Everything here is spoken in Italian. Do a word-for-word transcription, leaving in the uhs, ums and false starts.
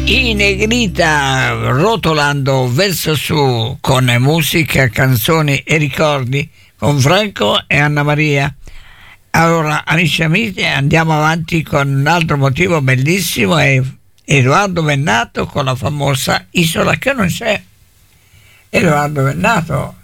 I Negrita, rotolando verso su con musica, canzoni e ricordi con Franco e Anna Maria. Allora, amici e amiche, andiamo avanti con un altro motivo bellissimo, è Edoardo Bennato con la famosa Isola che non c'è. Edoardo Bennato